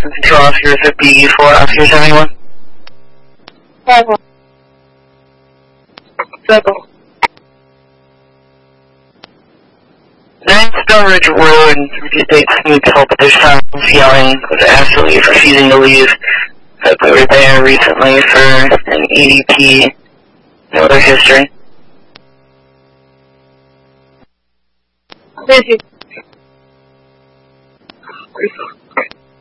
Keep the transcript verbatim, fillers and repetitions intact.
Control officers at B four officers, anyone? Circle. Circle. nine Stone Ridge Road, they need help at this time. Yelling, was asked to leave, refusing to leave. But we were there recently for an E D P. No other history. Thank you.